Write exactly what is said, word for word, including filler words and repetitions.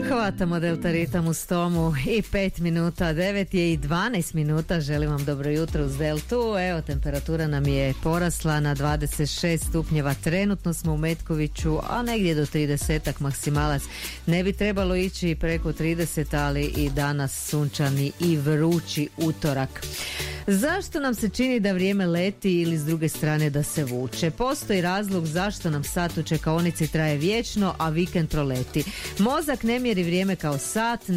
Hvatamo Delta ritam uz Tomu i pet minuta, devet je i dvanaest minuta. Želim vam dobro jutro uz Deltu. Evo, temperatura nam je porasla na dvadeset šest stupnjeva. Trenutno smo u Metkoviću, a negdje do tridesetak maksimalac. Ne bi trebalo ići preko trideset, ali i danas sunčani i vrući utorak. Zašto nam se čini da vrijeme leti ili s druge strane da se vuče? Postoji razlog zašto nam sat u čekaonici traje vječno, a vikend proleti. Mozak ne mjeri vrijeme kao sat,